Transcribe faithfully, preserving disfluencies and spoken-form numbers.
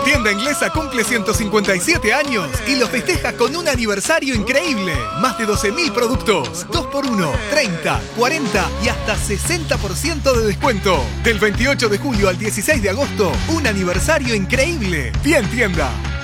Tienda Inglesa cumple ciento cincuenta y siete años y lo festeja con un aniversario increíble. Más de doce mil productos, dos por uno, treinta, cuarenta y hasta sesenta por ciento de descuento. Del veintiocho de julio al dieciséis de agosto, un aniversario increíble. Bien Tienda.